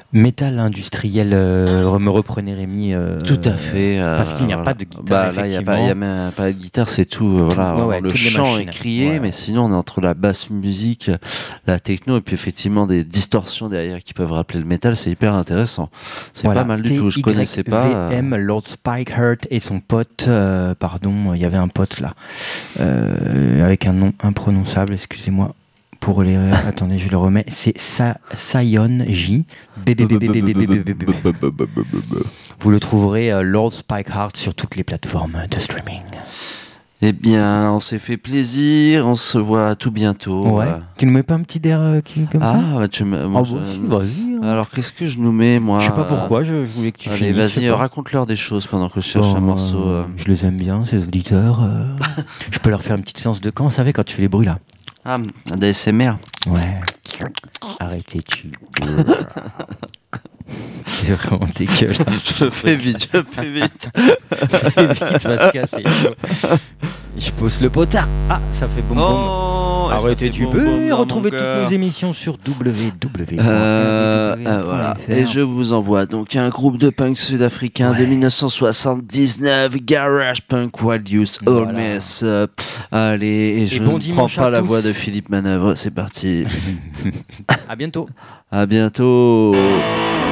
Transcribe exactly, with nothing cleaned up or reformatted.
Métal industriel, euh, me reprenez Rémi. Euh, tout à fait. Euh, parce qu'il n'y a voilà. pas de guitare. Bah, là, il n'y a, a même pas de guitare, c'est tout. Euh, voilà, ouais, ouais, le chant est crié, ouais. mais sinon, on est entre la basse musique, la techno, et puis effectivement des distorsions derrière qui peuvent rappeler le métal. C'est hyper intéressant. C'est voilà. Pas mal du tout. Je connaissais pas. V M, Lord Spikeheart et son pote, euh, pardon, il y avait un pote là, euh, avec un nom imprononçable, excusez-moi. Pour les... Attendez, je le remets. C'est Sion J. Vous le trouverez, euh, Lord Spikeheart, sur toutes les plateformes de streaming. Eh bien, on s'est fait plaisir. On se voit tout bientôt. Ouais. Euh... Tu nous mets pas un petit d'air euh, qui, comme ah, ça bah, tu me... moi, ah, je... bon, vas-y. Hein. Alors, qu'est-ce que je nous mets, moi? Je sais pas pourquoi, je, je voulais que tu Allez, finisses. vas-y, raconte-leur des choses pendant que je cherche bon, un morceau. Euh... Je les aime bien, ces auditeurs. Euh... je peux leur faire une petite séance de camp, vous savez, quand tu fais les bruits, là. Ah, un D S M R. Ouais. Arrêtez-tu. C'est vraiment dégueulasse. Je fais vite, je fais vite. Fais vite, Pascal, c'est chaud. Je pose le potard. Ah, ça fait bon. Oh, arrêtez, tu peux retrouver toutes nos émissions sur w w w point euh, euh, voilà. Et je vous envoie donc un groupe de punk sud-africain ouais. de dix-neuf cent soixante-dix-neuf, Garage Punk Wild Youth All voilà. Mess Up. Allez, et, et je bon ne prends pas la voix de Philippe Manœuvre. C'est parti. À bientôt. À bientôt.